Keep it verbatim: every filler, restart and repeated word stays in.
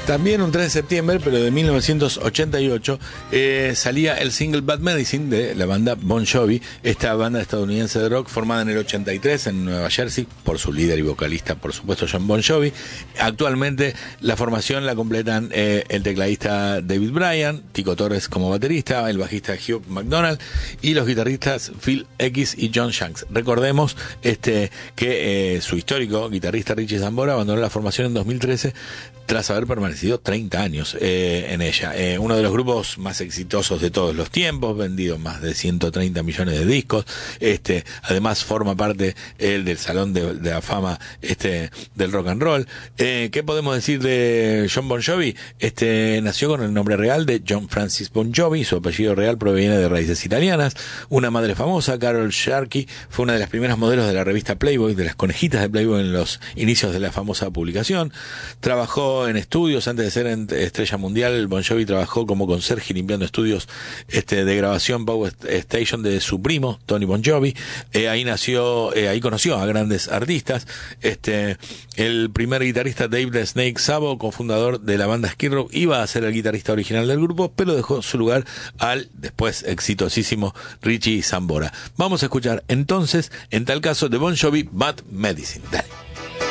También un tres de septiembre, pero de mil novecientos ochenta y ocho, eh, salía el single Bad Medicine de la banda Bon Jovi, esta banda estadounidense de rock formada en el ochenta y tres en Nueva Jersey, por su líder y vocalista, por supuesto, John Bon Jovi. Actualmente la formación la completan eh, el tecladista David Bryan, Tico Torres como baterista, el bajista Hugh McDonald y los guitarristas Phil X y John Shanks. Recordemos este, que eh, su histórico guitarrista Richie Sambora abandonó la formación en dos mil trece tras haber permanecido treinta años eh, en ella. Eh, uno de los grupos más exitosos de todos los tiempos, vendido más de ciento treinta millones de discos. Este, además forma parte el del Salón de, de la Fama este, del Rock and Roll. Eh, ¿Qué podemos decir de John Bon Jovi? Este, nació con el nombre real de John Francis Bon Jovi, su apellido real proviene de raíces italianas. Una madre famosa, Carol Sharkey, fue una de las primeras modelos de la revista Playboy, de las conejitas de Playboy en los inicios de la famosa publicación. Trabajó en estudios antes de ser estrella mundial. Bon Jovi trabajó como conserje limpiando estudios este, de grabación Power Station de su primo Tony Bon Jovi. Eh, ahí nació, eh, ahí conoció a grandes artistas. Este, el primer guitarrista Dave the Snake Sabo, cofundador de la banda Skid Row, iba a ser el guitarrista original del grupo, pero dejó su lugar al después exitosísimo Richie Sambora. Vamos a escuchar entonces, en tal caso, de Bon Jovi, Bad Medicine. Dale.